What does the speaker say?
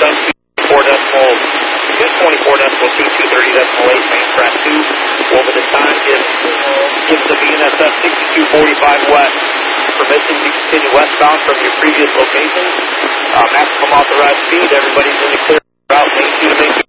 done 24.230.8, main track 2. Over the time, gives the BNSF 6245 west. Permission to continue westbound from your previous location. Maximum authorized speed, everybody's in the clear route, main 2 to main 2.